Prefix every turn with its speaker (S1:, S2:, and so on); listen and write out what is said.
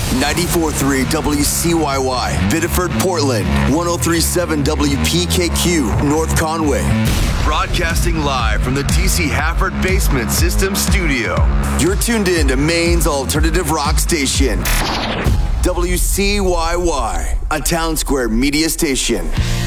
S1: 94.3 WCYY, Biddeford, Portland. 103.7 WPKQ, North Conway. Broadcasting live from the TC Hafford Basement System Studio. You're tuned in to Maine's alternative rock station, WCYY, a Town Square media station.